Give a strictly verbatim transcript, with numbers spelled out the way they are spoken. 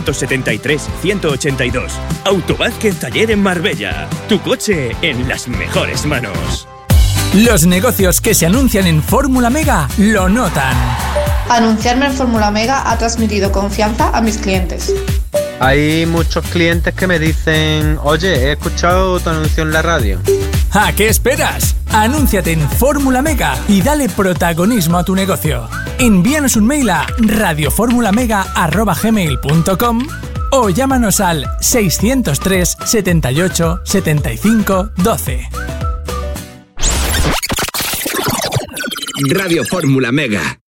novecientos setenta y tres, ciento ochenta y dos. Autovázquez Taller en Marbella. Tu coche en las mejores manos. Los negocios que se anuncian en Fórmula Mega lo notan. Anunciarme en Fórmula Mega ha transmitido confianza a mis clientes. Hay muchos clientes que me dicen: oye, he escuchado tu anuncio en la radio. ¿A qué esperas? Anúnciate en Fórmula Mega y dale protagonismo a tu negocio. Envíanos un mail a radioformulamega arroba gmail punto com o llámanos al seiscientos tres, setenta y ocho, setenta y cinco, doce. Radio Fórmula Mega.